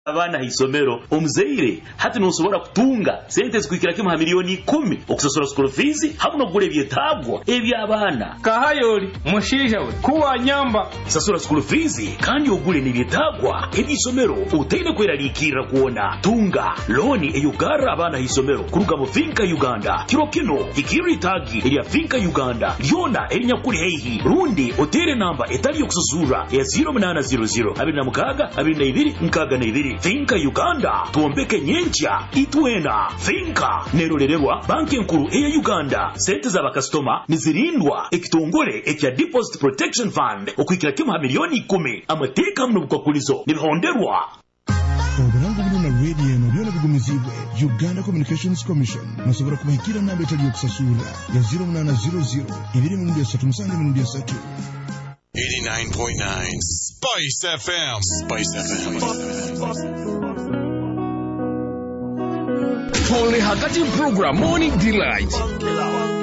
abana hisomero omuzeire hati nusobora kutunga sente zikwikira kimwe miliyoni 10 okusasura school fees hamwe no gure byetabwo ebyabana kahayoli mushija we kuwa nyamba sasura school fees kandi ogure nibyetagwa ebisomero utende kweralikira kuona tunga loni eyugara abana hisomero kuruga mu Finka Uganda kirokino ikiri tagi ya Finka Uganda lyona elinyakuri heihi rundi otere namba etali yokusasura ya 0800 abinamukaga 22 Finka Uganda tuombeke nyencha itwena Finka nerorererwa banki nkuru eya Uganda sente za bakastoma nizirindwa ekitongole ekya Deposit Protection Fund okwikira kimwe miliyoni 10 amateka mno bukakulizo nibihonderwa oburango buno na radio nobyola bigumizibwe Uganda Communications Commission musobora kubahikira namba etali yokusasura ya 0800 23 89.9 Spice FM. Spice FM. Tole Hakati program Morning Delight.